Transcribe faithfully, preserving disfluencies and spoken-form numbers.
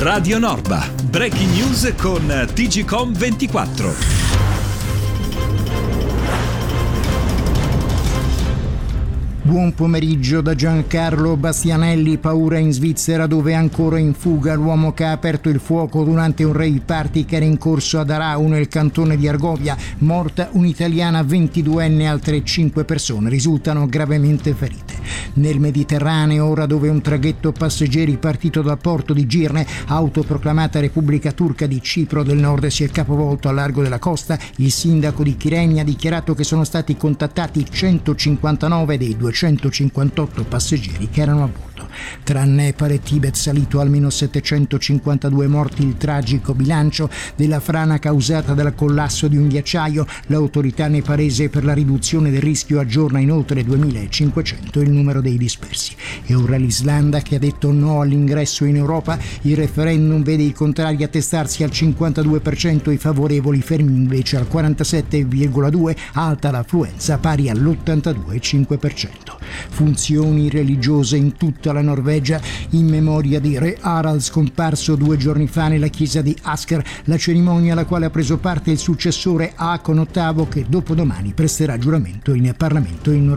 Radio Norba, breaking news con T G Com ventiquattro. Buon pomeriggio da Giancarlo Bastianelli. Paura in Svizzera, dove è ancora in fuga l'uomo che ha aperto il fuoco durante un rave party che era in corso ad Arau nel cantone di Argovia. Morta un'italiana ventiduenne, altre cinque persone risultano gravemente ferite. Nel Mediterraneo, ora, dove un traghetto passeggeri partito dal porto di Girne, autoproclamata Repubblica Turca di Cipro del Nord, si è capovolto al largo della costa. Il sindaco di Kyrenia ha dichiarato che sono stati contattati centocinquantanove dei duecentocinquantotto passeggeri che erano a bordo. Tra Nepal e Tibet, salito almeno settecentocinquantadue morti il tragico bilancio della frana causata dal collasso di un ghiacciaio. L'autorità nepalese per la riduzione del rischio aggiorna inoltre duemilacinquecento il numero dei dispersi. E ora l'Islanda, che ha detto no all'ingresso in Europa. Il referendum vede i contrari attestarsi al cinquantadue per cento, i favorevoli fermi invece al quarantasette virgola due per cento, alta l'affluenza pari all'ottantadue virgola cinque per cento. Funzioni religiose in tutta la Norvegia in memoria di re Harald, scomparso due giorni fa nella chiesa di Asker, la cerimonia alla quale ha preso parte il successore Haakon ottavo, che dopodomani presterà giuramento in Parlamento in Norvegia.